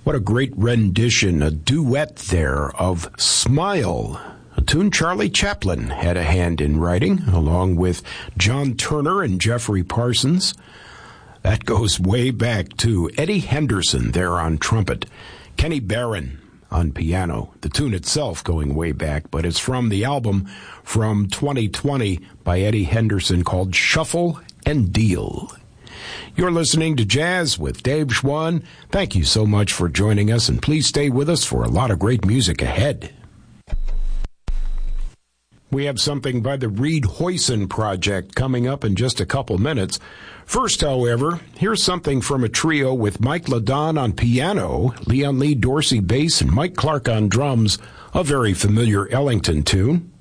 What a great rendition, a duet there of Smile, a tune Charlie Chaplin had a hand in writing, along with John Turner and Jeffrey Parsons. That goes way back to Eddie Henderson there on trumpet, Kenny Barron on piano. The tune itself going way back, but it's from the album from 2020 by Eddie Henderson called Shuffle and Deal. You're listening to Jazz with Dave Schwann. Thank you so much for joining us, and please stay with us for a lot of great music ahead. We have something by the Reed Hoyson Project coming up in just a couple minutes. First, however, here's something from a trio with Mike LaDon on piano, Leon Lee Dorsey bass, and Mike Clark on drums, a very familiar Ellington tune.